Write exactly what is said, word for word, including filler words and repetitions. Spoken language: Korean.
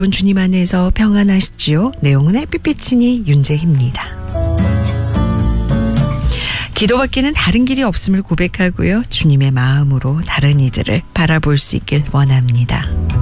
주님 안에서 평안하시지요. 내용은 햇빛비치니 윤재희입니다. 기도밖에는 다른 길이 없음을 고백하고요. 주님의 마음으로 다른 이들을 바라볼 수 있길 원합니다.